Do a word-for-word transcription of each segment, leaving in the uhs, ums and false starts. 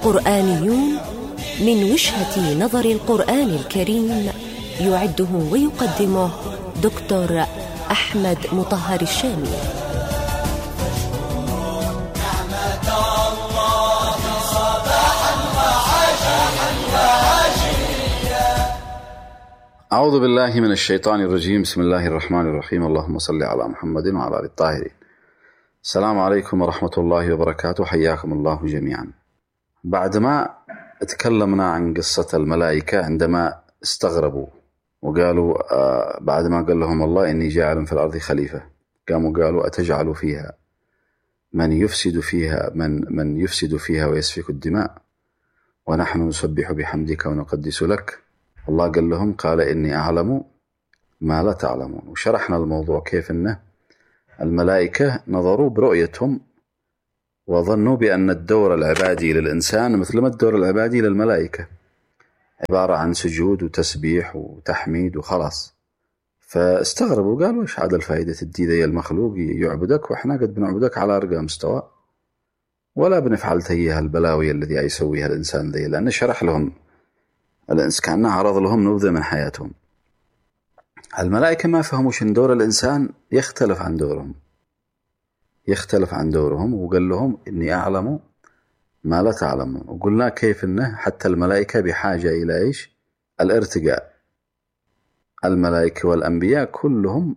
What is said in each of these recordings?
قرآنيون من وجهة نظر القرآن الكريم، يعده ويقدمه دكتور أحمد مطهر الشامي. أعوذ بالله من الشيطان الرجيم. بسم الله الرحمن الرحيم. اللهم صل على محمد وعلى آل الطاهرين. السلام عليكم ورحمة الله وبركاته. حياكم الله جميعا. بعدما تكلمنا عن قصة الملائكة عندما استغربوا وقالوا آه بعدما قال لهم الله إني جاعل في الأرض خليفة، قاموا قالوا أتجعل فيها من يفسد فيها من من يفسد فيها ويسفك الدماء ونحن نسبح بحمدك ونقدس لك. الله قال لهم قال إني أعلم ما لا تعلمون. وشرحنا الموضوع كيف أنه الملائكة نظروا برؤيتهم وظنوا بأن الدور العبادي للإنسان مثل ما الدور العبادي للملائكة، عبارة عن سجود وتسبيح وتحميد وخلاص. فاستغربوا قالوا إيش عاد الفائدة تدي ذي المخلوق يعبدك وإحنا قد بنعبدك على أرقى مستوى ولا بنفعل تهيها البلاوي الذي يسويها الإنسان ذي. لأن شرح لهم الإنسان كان عرض لهم نبذة من حياتهم. الملائكة ما فهموش أن دور الإنسان يختلف عن دورهم يختلف عن دورهم وقال لهم إني أعلم ما لا تعلمون. وقلنا كيف أنه حتى الملائكة بحاجة إلى إيش؟ الارتقاء. الملائكة والأنبياء كلهم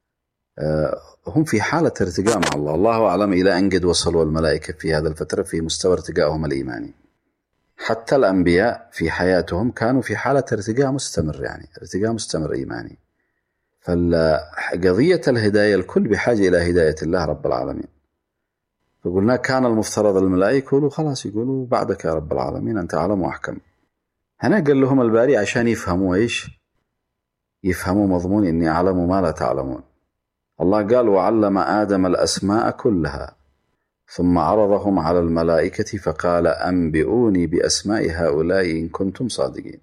آه هم في حالة ارتقاء مع الله. الله أعلم إلى أن قد وصلوا الملائكة في هذا الفترة في مستوى ارتقائهم الإيماني. حتى الأنبياء في حياتهم كانوا في حالة ارتقاء مستمر، يعني ارتقاء مستمر إيماني. فقضية الهداية الكل بحاجة إلى هداية الله رب العالمين. فقلنا كان المفترض الملائكة يقولوا خلاص يقولوا بعدك يا رب العالمين أنت أعلم وأحكم. هنا قال لهم الباري عشان يفهموا إيش؟ يفهموا مضمون إني أعلم ما لا تعلمون. الله قال وعلم آدم الأسماء كلها ثم عرضهم على الملائكة فقال أنبئوني بأسماء هؤلاء إن كنتم صادقين.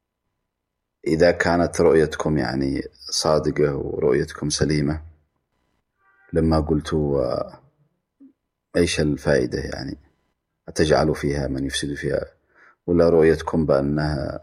إذا كانت رؤيتكم يعني صادقة ورؤيتكم سليمة لما قلتوا إيش الفائدة يعني أتجعلوا فيها من يفسد فيها، ولا رؤيتكم بأنها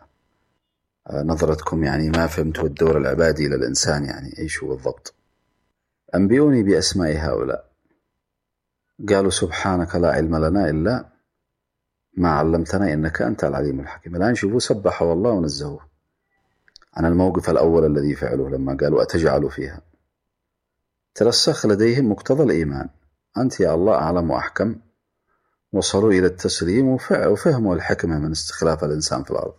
نظرتكم يعني ما فهمتوا الدور العبادي للإنسان يعني إيش هو بالضبط. أنبئوني بأسماء هؤلاء. قالوا سبحانك لا علم لنا إلا ما علمتنا إنك أنت العليم الحكيم. الآن شوفوا سبحوا الله ونزهوه عن الموقف الأول الذي فعلوه لما قالوا أتجعلوا فيها. ترسخ لديهم مقتضى الإيمان، أنت يا الله أعلم وأحكم. وصلوا إلى التسليم وفهموا الحكمة من استخلاف الإنسان في الأرض.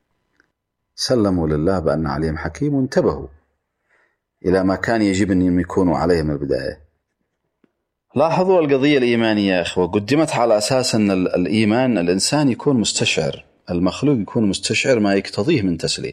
سلموا لله بأن عليهم حكيم وانتبهوا إلى ما كان يجب أن يكونوا عليه من البداية. لاحظوا القضية الإيمانية يا أخوة قدمت على أساس أن الإيمان الإنسان يكون مستشعر، المخلوق يكون مستشعر ما يقتضيه من تسليم.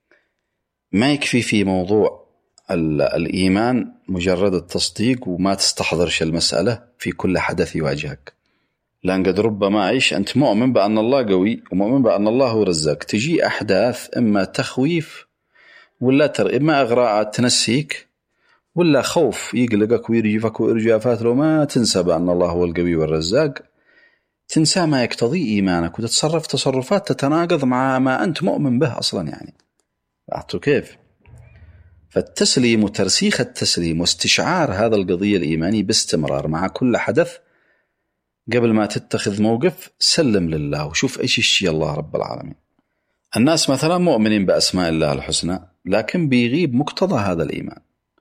ما يكفي في موضوع الإيمان مجرد التصديق وما تستحضرش المسألة في كل حدث يواجهك. لأن قد ربما عيش أنت مؤمن بأن الله قوي ومؤمن بأن الله هو رزاق، تجي أحداث إما تخويف ولا تر إما إغراءات تنسيك ولا خوف يقلقك ويرجفك وإرجافات لو ما تنسى بأن الله هو القوي والرزاق، تنسى ما يقتضي إيمانك وتتصرف تصرفات تتناقض مع ما أنت مؤمن به أصلا. يعني أعطوا كيف؟ فالتسليم وترسيخ التسليم واستشعار هذا القضية الإيماني باستمرار مع كل حدث قبل ما تتخذ موقف سلم لله وشوف إيش الشيء الله رب العالمين. الناس مثلا مؤمنين بأسماء الله الحسنى لكن بيغيب مقتضى هذا الإيمان،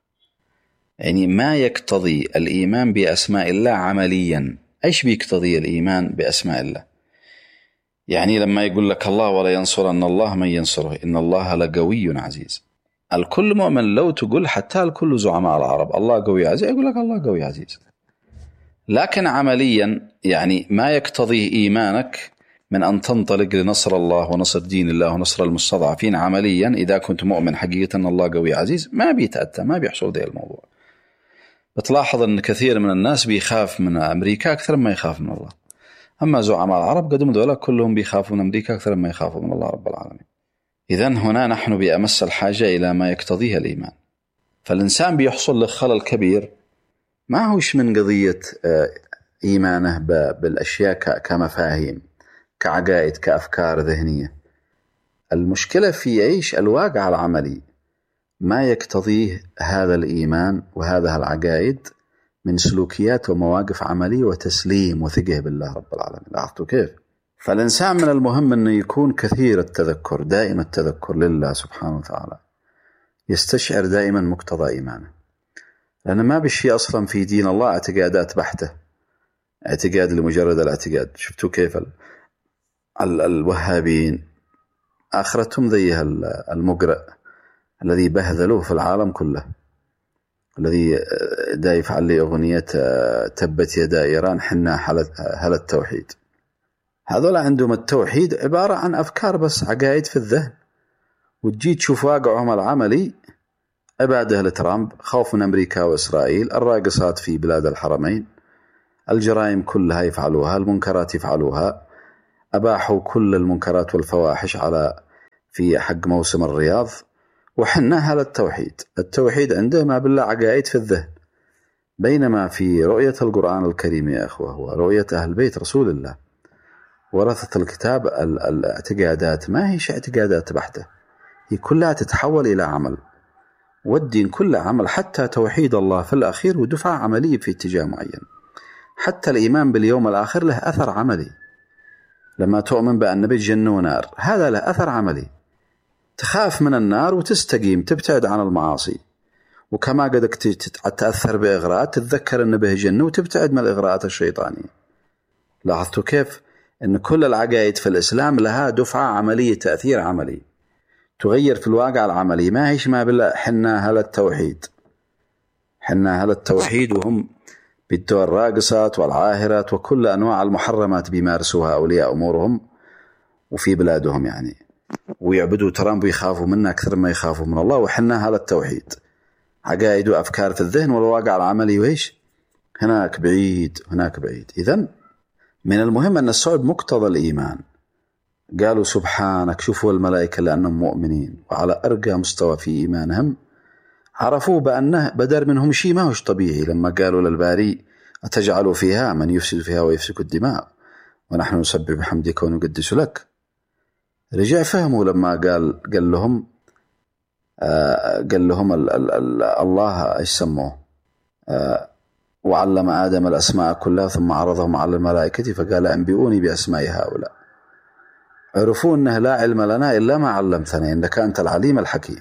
يعني ما يقتضي الإيمان بأسماء الله عمليا. إيش بيقتضي الإيمان بأسماء الله؟ يعني لما يقول لك الله ولا ينصر أن الله من ينصره إن الله لقوي عزيز، الكل مؤمن. لو تقول حتى الكل زعماء العرب الله قوي عزيز يقول لك الله قوي عزيز، لكن عمليا يعني ما يقتضي إيمانك من أن تنطلق لنصر الله ونصر دين الله ونصر المستضعفين عمليا. إذا كنت مؤمن حقيقة أن الله قوي عزيز ما بيتأتى، ما بيحصل ذي الموضوع. بتلاحظ أن كثير من الناس بيخاف من أمريكا أكثر ما يخاف من الله، أما زعماء العرب قدم دولة كلهم بيخافوا من أمريكا أكثر ما يخافوا من الله رب العالمين. إذن هنا نحن بأمس الحاجة إلى ما يقتضيه الإيمان. فالإنسان بيحصل له خلل كبير ما هوش من قضية إيمانه بالأشياء كمفاهيم، كعقائد كأفكار ذهنية. المشكلة في إيش؟ الواقع العملي ما يقتضيه هذا الإيمان وهذا العقائد من سلوكيات ومواقف عملية وتسليم وثقة بالله رب العالمين. لاحظتوا كيف؟ فالإنسان من المهم أنه يكون كثير التذكر، دائما التذكر لله سبحانه وتعالى، يستشعر دائما مقتضى إيمانه، لأن ما بشي أصلا في دين الله اعتقادات بحتة، اعتقاد لمجرد الاعتقاد. شفتوا كيف ال ال الوهابيين آخرتهم ذي المقرأ الذي بهذلوه في العالم كله، الذي دا يفعل لي أغنية تبت يدا إيران حنا هل التوحيد. هذول عندهم التوحيد عبارة عن أفكار بس، عقائد في الذهن، وتجي تشوف واقعهم العملي عبادة لترامب، خوف من أمريكا وإسرائيل، الراقصات في بلاد الحرمين، الجرائم كلها يفعلوها، المنكرات يفعلوها، أباحوا كل المنكرات والفواحش على في حق موسم الرياض، وحنا هذا التوحيد. التوحيد عنده ما بالله عقائد في الذهن، بينما في رؤية القرآن الكريم يا أخوة هو رؤية أهل بيت رسول الله ورثة الكتاب، الاعتقادات ما هيش اعتقادات بحتة، هي كلها تتحول إلى عمل، والدين كله عمل، حتى توحيد الله في الأخير ودفعة عملية في اتجاه معين. حتى الإيمان باليوم الآخر له أثر عملي، لما تؤمن بأن بيت جنة ونار هذا له أثر عملي، تخاف من النار وتستقيم تبتعد عن المعاصي، وكما قدك تتأثر بإغراء تتذكر أن به جنة وتبتعد من الإغراءات الشيطانية. لاحظتوا كيف أن كل العقائد في الإسلام لها دفعة عملية، تأثير عملي، تغير في الواقع العملي، ما هيش ما بالله حنا هل التوحيد، حنا هل التوحيد وهم بدوا الراقصات والعاهرات وكل أنواع المحرمات بيمارسوها أولياء أمورهم وفي بلادهم يعني، ويعبدوا ترامب ويخافوا منه أكثر ما يخافوا من الله، وحنا هذا التوحيد، عقائد وأفكار في الذهن والواقع العملي وإيش هناك بعيد، هناك بعيد. إذن من المهم أن الصعب مقتضى الإيمان. قالوا سبحانك، شوفوا الملائكة لأنهم مؤمنين وعلى أرقى مستوى في إيمانهم، عرفوا بأنه بدر منهم شيء ما هوش طبيعي لما قالوا للباري أتجعلوا فيها من يفسد فيها ويفسك الدماء ونحن نسبح بحمدك ونقدس لك. رجع فهموا لما قال قال لهم آه قال لهم ال ال ال الله ايش سموه آه وعلم آدم الأسماء كلها ثم عرضهم على الملائكة فقال أنبئوني بأسماء هؤلاء. عرفوا أنه لا علم لنا إلا ما علمتنا إنك أنت العليم الحكيم.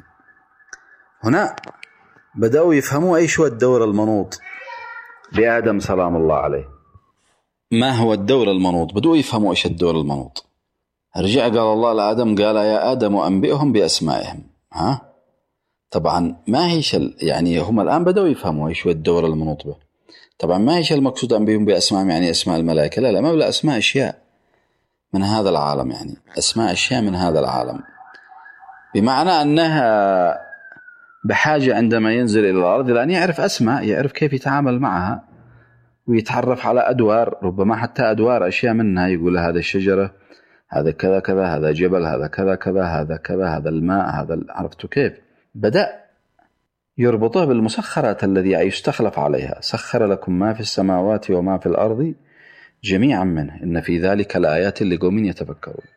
هنا بدأوا يفهموا أيش هو الدور المنوط بآدم سلام الله عليه، ما هو الدور المنوط، بدأوا يفهموا إيش الدور المنوط. رجع قال الله لآدم قال يا آدم أنبئهم بأسمائهم. ها طبعا ما هيش يعني هم الآن بدأوا يفهموا إيش هو الدور المنوط به. طبعا ما هيش المقصود أنبئهم بأسمائهم يعني أسماء الملائكة، لا لا، ما بلا أسماء أشياء من هذا العالم، يعني أسماء أشياء من هذا العالم، بمعنى أنها بحاجة عندما ينزل إلى الأرض لأن يعرف أسماء، يعرف كيف يتعامل معها ويتعرف على أدوار، ربما حتى أدوار أشياء منها، يقول هذا الشجرة، هذا كذا كذا، هذا جبل، هذا كذا كذا، هذا كذا، هذا الماء، هذا. عرفتوا كيف؟ بدأ يربطه بالمسخرات الذي يستخلف عليها. سخر لكم ما في السماوات وما في الأرض جميعا منه إن في ذلك لآيات لقوم يتفكرون.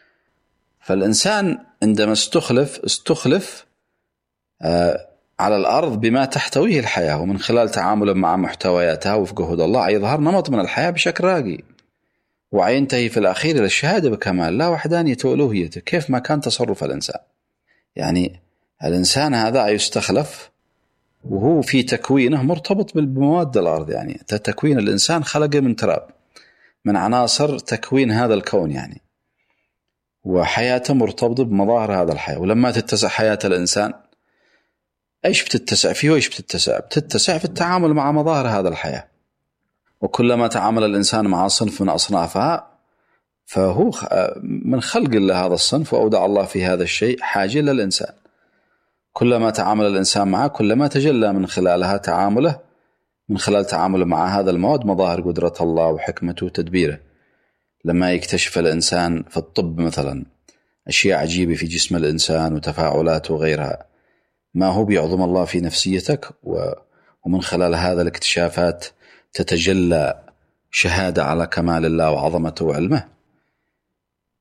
فالإنسان عندما استخلف استخلف آه على الأرض بما تحتويه الحياة، ومن خلال تعامله مع محتوياتها وفق هدى الله يظهر نمط من الحياة بشكل راقي، وينتهي في الأخير إلى الشهادة بكمال لا وحدانية وألوهيته. كيف ما كان تصرف الإنسان، يعني الإنسان هذا يستخلف وهو في تكوينه مرتبط بمواد الأرض، يعني تكوين الإنسان خلقه من تراب، من عناصر تكوين هذا الكون يعني، وحياته مرتبطة بمظاهر هذا الحياة. ولما تتسع حياة الإنسان إيش بتتسع فيه وإيش بتتسع؟ بتتسع في التعامل مع مظاهر هذا الحياة. وكلما تعامل الإنسان مع صنف من أصنافها فهو من خلق الله هذا الصنف، وأودع الله في هذا الشيء حاجة للإنسان. كلما تعامل الإنسان معه كلما تجلى من خلالها تعامله، من خلال تعامله مع هذا المواد مظاهر قدرة الله وحكمته وتدبيره. لما يكتشف الإنسان في الطب مثلا أشياء عجيبة في جسم الإنسان وتفاعلاته وغيرها، ما هو بيعظم الله في نفسيتك، ومن خلال هذا الاكتشافات تتجلى شهادة على كمال الله وعظمته وعلمه.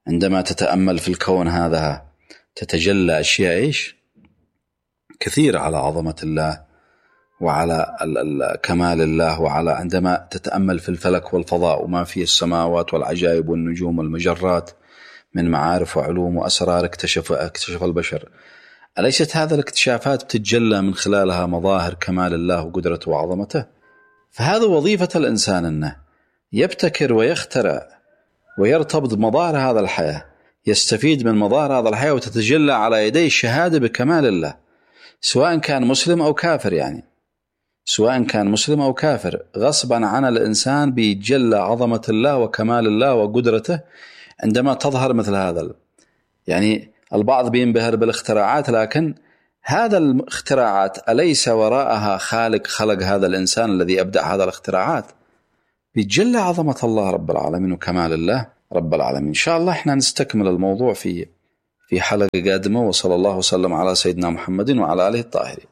عندما تتأمل في الكون هذا تتجلى أشياء إيش كثير على عظمة الله وعلى كمال الله، وعلى عندما تتأمل في الفلك والفضاء وما في السماوات والعجائب والنجوم والمجرات من معارف وعلوم وأسرار اكتشف اكتشف البشر، أليست هذا الاكتشافات بتتجلى من خلالها مظاهر كمال الله وقدرته وعظمته؟ فهذا وظيفة الإنسان أنه يبتكر ويخترع ويرتبط بمظاهر هذا الحياة، يستفيد من مظاهر هذا الحياة وتتجلى على يديه الشهادة بكمال الله، سواء كان مسلم أو كافر. يعني سواء كان مسلم أو كافر غصبا عن الإنسان بيتجلى عظمة الله وكمال الله وقدرته عندما تظهر مثل هذا. يعني البعض بينبهر بالاختراعات، لكن هذا الاختراعات أليس وراءها خالق خلق هذا الإنسان الذي أبدع هذا الاختراعات؟ بيتجلى عظمة الله رب العالمين وكمال الله رب العالمين. إن شاء الله إحنا نستكمل الموضوع في في حلقة قادمة، وصلى الله وسلم على سيدنا محمد وعلى آله الطاهرين.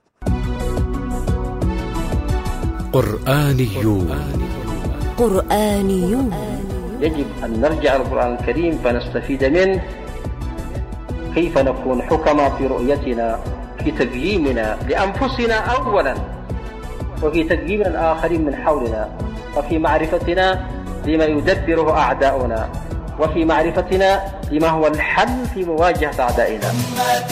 قرآنيون قرآنيون يجب أن نرجع القرآن الكريم فنستفيد منه، كيف نكون حكما في رؤيتنا، في تقييمنا لأنفسنا أولا، وفي تقييم الآخرين من حولنا، وفي معرفتنا لما يدبره أعداؤنا، وفي معرفتنا لما هو الحل في مواجهة أعدائنا.